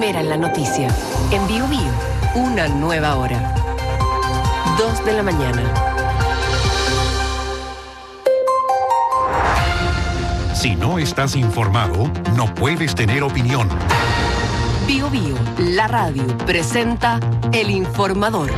primera en la noticia. En Bio Bio, una nueva hora. 2 de la mañana. Si no estás informado, no puedes tener opinión. Bio Bio, la radio, presenta El Informador.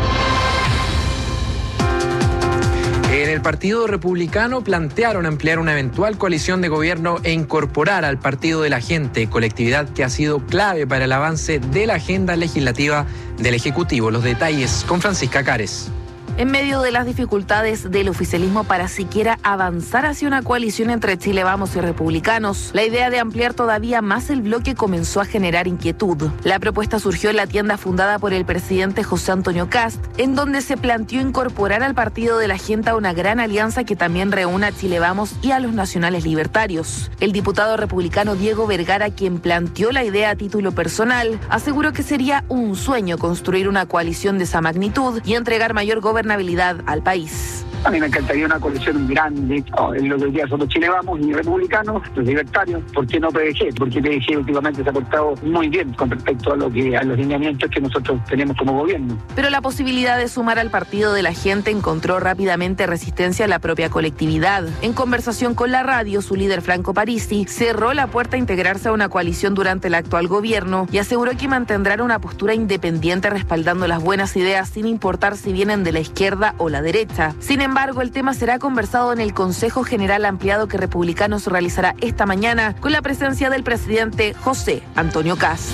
En el Partido Republicano plantearon ampliar una eventual coalición de gobierno e incorporar al Partido de la Gente, colectividad que ha sido clave para el avance de la agenda legislativa del Ejecutivo. Los detalles con Francisca Cares. En medio de las dificultades del oficialismo para siquiera avanzar hacia una coalición entre Chile Vamos y republicanos, la idea de ampliar todavía más el bloque comenzó a generar inquietud. La propuesta surgió en la tienda fundada por el presidente José Antonio Kast, en donde se planteó incorporar al Partido de la Gente a una gran alianza que también reúna a Chile Vamos y a los nacionales libertarios. El diputado republicano Diego Vergara, quien planteó la idea a título personal, aseguró que sería un sueño construir una coalición de esa magnitud y entregar mayor gobernabilidad al país. A mí me encantaría una coalición grande. En lo que hoy día son los Chile Vamos y republicanos, los libertarios. ¿Por qué no PDG? Porque PDG últimamente se ha portado muy bien con respecto a los lineamientos que nosotros tenemos como gobierno. Pero la posibilidad de sumar al Partido de la Gente encontró rápidamente resistencia a la propia colectividad. En conversación con la radio, su líder Franco Parisi cerró la puerta a integrarse a una coalición durante el actual gobierno y aseguró que mantendrán una postura independiente respaldando las buenas ideas sin importar si vienen de la izquierda o la derecha. Sin embargo, el tema será conversado en el Consejo General Ampliado que Republicanos realizará esta mañana con la presencia del presidente José Antonio Kast.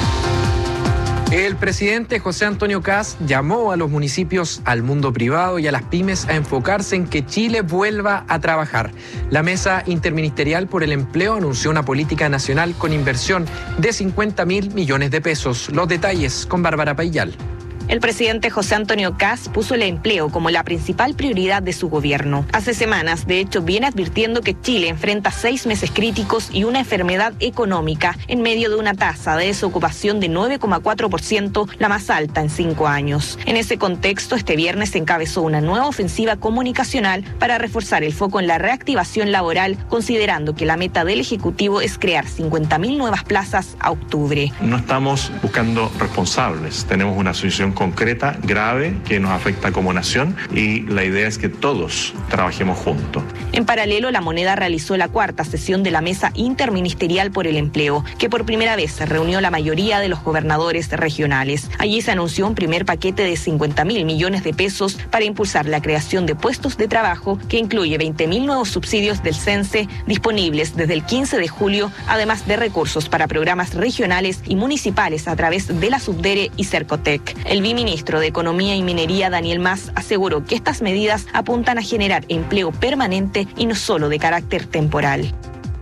El presidente José Antonio Kast llamó a los municipios, al mundo privado y a las pymes a enfocarse en que Chile vuelva a trabajar. La Mesa Interministerial por el Empleo anunció una política nacional con inversión de 50.000 millones de pesos. Los detalles con Bárbara Paillal. El presidente José Antonio Kast puso el empleo como la principal prioridad de su gobierno. Hace semanas, de hecho, viene advirtiendo que Chile enfrenta 6 meses críticos y una enfermedad económica en medio de una tasa de desocupación de 9,4%, la más alta en 5 años. En ese contexto, este viernes se encabezó una nueva ofensiva comunicacional para reforzar el foco en la reactivación laboral, considerando que la meta del Ejecutivo es crear 50.000 nuevas plazas a octubre. No estamos buscando responsables, tenemos una situación concreta, grave, que nos afecta como nación y la idea es que todos trabajemos juntos. En paralelo, La Moneda realizó la 4ª sesión de la Mesa Interministerial por el Empleo, que por primera vez reunió la mayoría de los gobernadores regionales. Allí se anunció un primer paquete de 50.000 millones de pesos para impulsar la creación de puestos de trabajo, que incluye 20.000 nuevos subsidios del CENSE disponibles desde el 15 de julio, además de recursos para programas regionales y municipales a través de la Subdere y Cercotec. El viceministro de Economía y Minería, Daniel Mas, aseguró que estas medidas apuntan a generar empleo permanente y no solo de carácter temporal.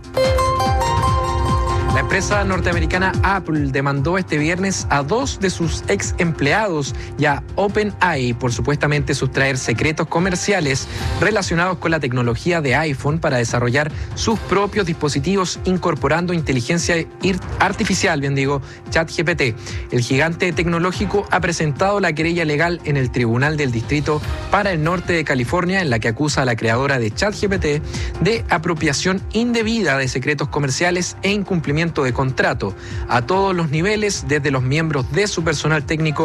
La empresa norteamericana Apple demandó este viernes a 2 de sus ex empleados y a OpenAI por supuestamente sustraer secretos comerciales relacionados con la tecnología de iPhone para desarrollar sus propios dispositivos incorporando inteligencia artificial, ChatGPT. El gigante tecnológico ha presentado la querella legal en el Tribunal del Distrito para el Norte de California, en la que acusa a la creadora de ChatGPT de apropiación indebida de secretos comerciales e incumplimiento de contrato a todos los niveles, desde los miembros de su personal técnico